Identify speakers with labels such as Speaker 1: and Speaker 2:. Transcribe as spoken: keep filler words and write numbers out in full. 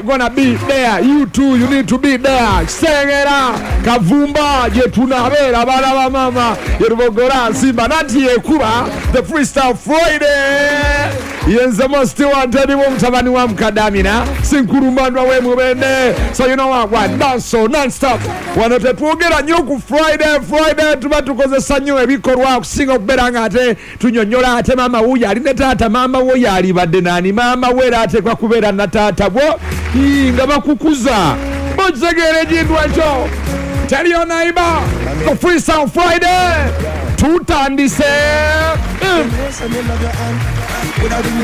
Speaker 1: gonna be there. You too, you need to be there. Sengera Kavumba Yetunabera Baraba Mama Yerubogora Simba Nati Yekuba the Freestyle Friday. Yenzamo still wanted him Tabani Wam Kadamina Sinkurumandwa Wemubene. So you know what? What? Dance so non-stop. Wanna get a new Friday, Friday to Batukoza Sanyo Ebikorwa sing of Berangate to Nyola Ate Mama Uyari Netata Mama Uyari Badenani Mama Wera Take Wakubera Natata Wo Ngabakukuza Bozagere Jindwacho. Tell your neighbor the Freestyle Friday two time this